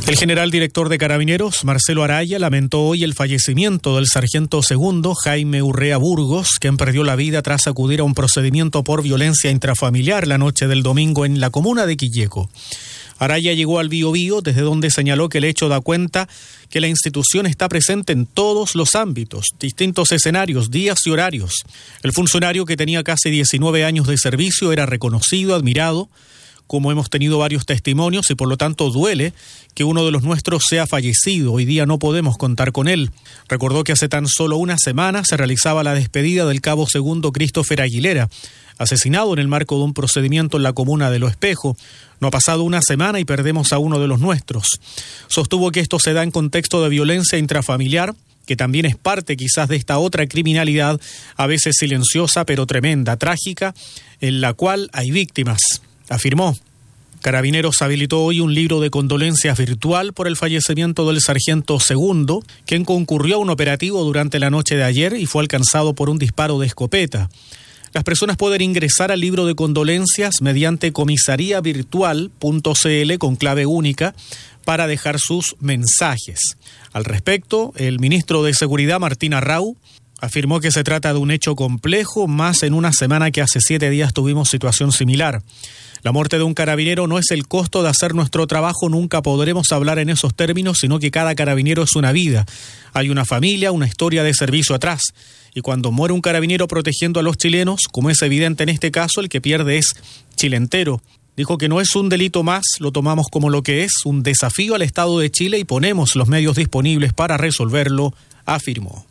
El general director de Carabineros, Marcelo Araya, lamentó hoy el fallecimiento del sargento segundo Jaime Urrea Burgos, quien perdió la vida tras acudir a un procedimiento por violencia intrafamiliar la noche del domingo en la comuna de Quilleco. Araya llegó al Biobío, desde donde señaló que el hecho da cuenta que la institución está presente en todos los ámbitos, distintos escenarios, días y horarios. El funcionario, que tenía casi 19 años de servicio, era reconocido, admirado, como hemos tenido varios testimonios, y por lo tanto duele que uno de los nuestros sea fallecido. Hoy día no podemos contar con él. Recordó que hace tan solo una semana se realizaba la despedida del cabo segundo Christopher Aguilera, asesinado en el marco de un procedimiento en la comuna de Lo Espejo. No ha pasado una semana y perdemos a uno de los nuestros. Sostuvo que esto se da en contexto de violencia intrafamiliar, que también es parte quizás de esta otra criminalidad, a veces silenciosa pero tremenda, trágica, en la cual hay víctimas. Afirmó. Carabineros habilitó hoy un libro de condolencias virtual por el fallecimiento del sargento segundo, quien concurrió a un operativo durante la noche de ayer y fue alcanzado por un disparo de escopeta. Las personas pueden ingresar al libro de condolencias mediante comisariavirtual.cl con clave única para dejar sus mensajes. Al respecto, el ministro de Seguridad, Martín Arrau, afirmó que se trata de un hecho complejo, más en una semana que hace 7 días tuvimos situación similar. La muerte de un carabinero no es el costo de hacer nuestro trabajo, nunca podremos hablar en esos términos, sino que cada carabinero es una vida. Hay una familia, una historia de servicio atrás. Y cuando muere un carabinero protegiendo a los chilenos, como es evidente en este caso, el que pierde es Chile entero. Dijo que no es un delito más, lo tomamos como lo que es, un desafío al Estado de Chile y ponemos los medios disponibles para resolverlo, afirmó.